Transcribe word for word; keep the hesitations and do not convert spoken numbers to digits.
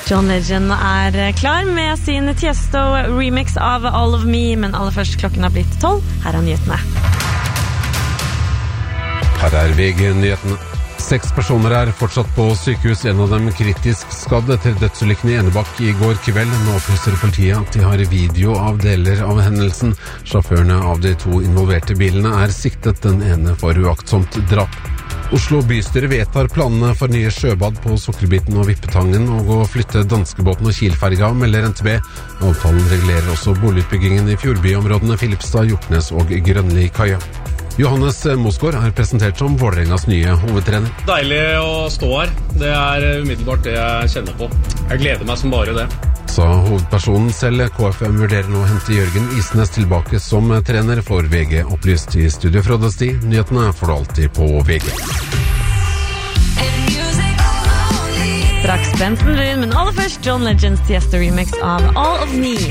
John Legend er klar med sin Tiesto-remix av All of Me, men aller først klokken har blitt tolv. Her er nyhetene. Her er V G-nyhetene. Seks personer er fortsatt på sykehus, en av dem kritisk skadd etter dødsulykken i Enebakk i går kveld. Nå opplyser politiet at de har video av deler av hendelsen. Sjåførene av de to involverte bilene er siktet, den ene for uaktsomt drap. Oslo bystyre vedtar planene for nye sjøbad på Sukkerbiten og Vippetangen og å flytte danskebåten og Kielferga, melder N T B. Avtalen regulerer også boligutbyggingen i fjordbyområdene Filipstad, Hjortnes og Grønli-kaia. Johannes Mosgaard er presentert som Vålerengas nye hovedtrener. Deilig å stå her. Det er umiddelbart det jeg kjenner på. Jeg gleder meg som bare det. Sa hovedpersonen selv. K F M vurderer nå å hente Jørgen Isnes tilbake som trener, for V G opplyst i studio fra Dasti. Nyhetene får du alltid på V G. Straks Benton Lund, men aller først John Legends Tiesto remix av All of Me.